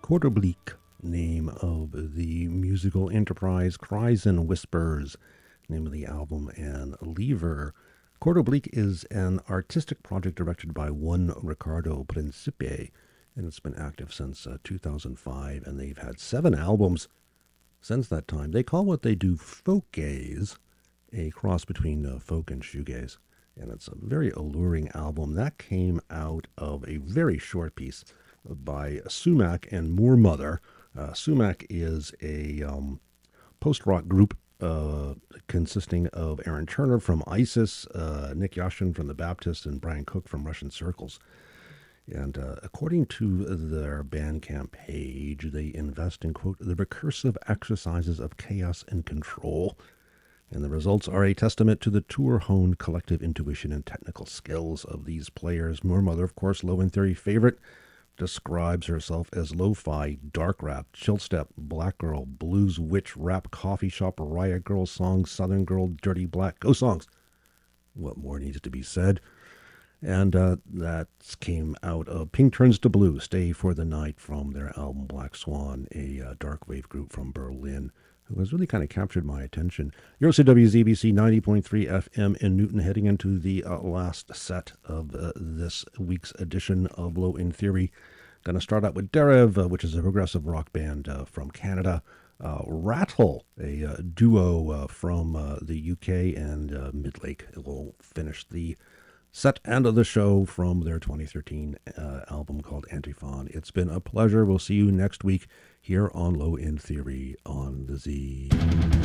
Quarterbleak, name of the musical enterprise. Cries and Whispers, name of the album. And Lever. Quarterbleak is an artistic project directed by one Ricardo Principe, and it's been active since 2005, and they've had 7 albums since that time. They call what they do folkgaze, a cross between folk and shoegaze, and it's a very alluring album. That came out of a very short piece by Sumac and Moor Mother. Sumac is a post-rock group consisting of Aaron Turner from ISIS, Nick Yashin from the Baptists, and Brian Cook from Russian Circles. And according to their Bandcamp page, they invest in, quote, the recursive exercises of chaos and control. And the results are a testament to the tour-honed collective intuition and technical skills of these players. Moor Mother, of course, Low End Theory favorite, describes herself as lo-fi, dark rap, chill step, black girl, blues witch, rap, coffee shop, riot girl songs, southern girl, dirty black, go songs. What more needs to be said? And that came out of Pink Turns to Blue, Stay for the Night, from their album Black Swan, a dark wave group from Berlin, who has really kind of captured my attention. You're listening to WZBC 90.3 FM in Newton, heading into the last set of this week's edition of Low End Theory. Going to start out with Derev, which is a progressive rock band from Canada. Rattle, a duo from the UK, and Midlake will finish the set end of the show from their 2013 album called Antiphon. It's been a pleasure. We'll see you next week here on Low End Theory on the Z.